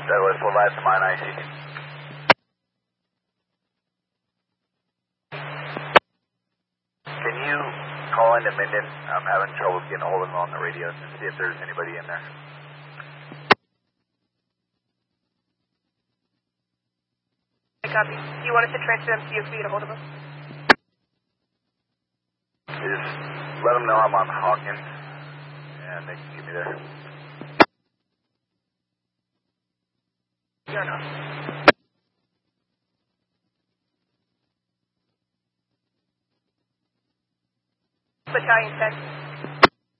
Douglas, Levi's to mine IC. Can you call into Minden? I'm having trouble getting a hold of him on the radio to see if there's anybody in there. Copy. Do you want us to transfer them to you if we get a hold of them? Just let them know I'm on Hawkins, and they can get me there. Fair enough. Battalion 10.